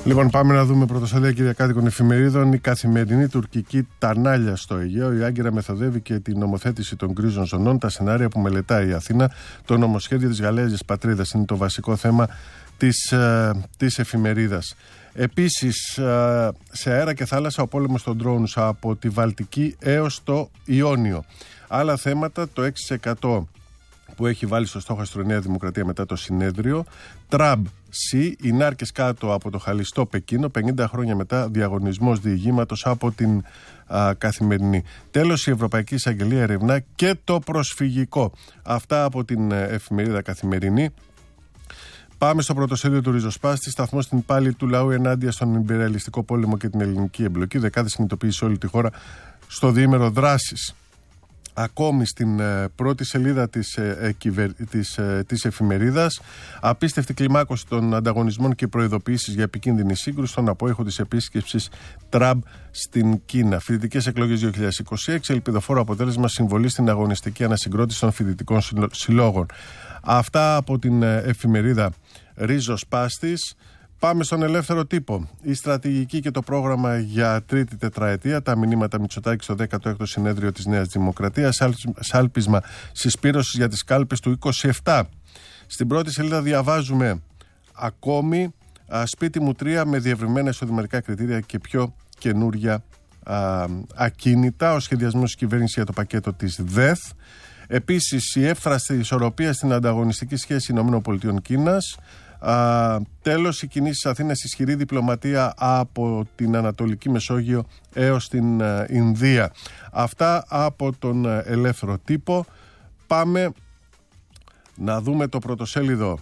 Λοιπόν, πάμε να δούμε πρωτοσέλιδα κυριακάτικων εφημερίδων. Η καθημερινή τουρκική τανάλια στο Αιγαίο. Η Άγκυρα μεθοδεύει και την νομοθέτηση των γκρίζων ζωνών. Τα σενάρια που μελετάει η Αθήνα. Το νομοσχέδιο της γαλάζιας πατρίδας είναι το βασικό θέμα της εφημερίδας. Επίσης, σε αέρα και θάλασσα ο πόλεμος των drones από τη Βαλτική έως το Ιόνιο. Άλλα θέματα, το 6% που έχει βάλει στο στόχαστρο η Νέα Δημοκρατία μετά το συνέδριο. Τραμπ Σι, οι νάρκες κάτω από το χαλιστό Πεκίνο, 50 χρόνια μετά διαγωνισμός διηγήματος από την Καθημερινή. Τέλος, η Ευρωπαϊκή Εισαγγελία ερευνά και το προσφυγικό. Αυτά από την εφημερίδα Καθημερινή. Πάμε στο πρωτοσέλιδο του ριζοσπάστη. Σταθμό στην πάλη του λαού ενάντια στον ιμπεριαλιστικό πόλεμο και την ελληνική εμπλοκή. Δεκάδες κινητοποίησεις σε όλη τη χώρα στο διήμερο δράσης. Ακόμη στην πρώτη σελίδα της εφημερίδας, απίστευτη κλιμάκωση των ανταγωνισμών και προειδοποιήσεις για επικίνδυνη σύγκρουση στον απόϊχο της επίσκεψης Τραμπ στην Κίνα. Φοιτητικές εκλογές 2026, ελπιδοφόρο αποτέλεσμα συμβολή στην αγωνιστική ανασυγκρότηση των φοιτητικών συλλόγων. Αυτά από την εφημερίδα Ριζοσπάστης. Πάμε στον ελεύθερο τύπο. Η στρατηγική και το πρόγραμμα για τρίτη τετραετία. Τα μηνύματα Μητσοτάκη στο 16ο συνέδριο της Νέας Δημοκρατίας. Σάλπισμα συσπήρωσης για τις κάλπες του 27. Στην πρώτη σελίδα διαβάζουμε ακόμη σπίτι μου 3 με διευρυμένα εισοδηματικά κριτήρια και πιο καινούρια ακίνητα. Ο σχεδιασμός της κυβέρνησης για το πακέτο της ΔΕΘ. Επίσης, η εύθραστη ισορροπία στην ανταγωνιστική σχέση ΗΠΑ-Κίνας. Τέλος, οι κινήσεις Αθήνας, ισχυρή διπλωματία από την Ανατολική Μεσόγειο έως την Ινδία. Αυτά από τον ελεύθερο τύπο. Πάμε να δούμε το πρωτοσέλιδο.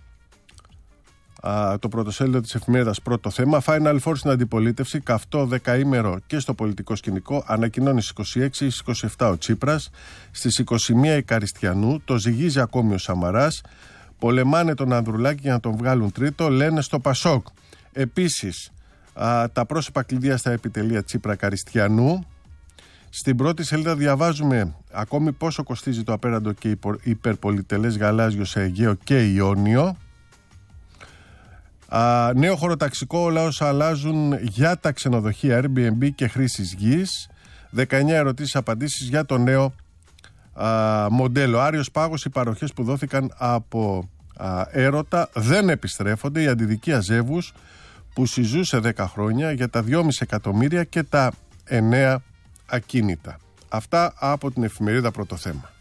Το πρωτοσέλιδο της εφημερίδας, πρώτο θέμα. Final Four στην αντιπολίτευση, καυτό δεκαήμερο και στο πολιτικό σκηνικό. Ανακοινώνει στις 26 ή 27 ο Τσίπρας, στις 21 η Καριστιανού, το ζυγίζει ακόμη ο Σαμαράς. Πολεμάνε τον Ανδρουλάκη για να τον βγάλουν τρίτο, λένε στο Πασόκ. Επίσης, τα πρόσωπα κλειδιά στα επιτελεία Τσίπρα Καριστιανού. Στην πρώτη σελίδα διαβάζουμε ακόμη πόσο κοστίζει το απέραντο και υπερπολιτελές γαλάζιο σε Αιγαίο και Ιόνιο. Νέο χωροταξικό, όλα όσα αλλάζουν για τα ξενοδοχεία Airbnb και χρήσης γης. 19 ερωτήσεις-απαντήσεις για το νέο μοντέλο. Άριος Πάγος, οι παροχές που δόθηκαν από έρωτα δεν επιστρέφονται. Η αντιδικία Ζεύγους που συζούσε 10 χρόνια για τα 2,5 εκατομμύρια και τα 9 ακίνητα. Αυτά από την εφημερίδα Πρώτο Θέμα.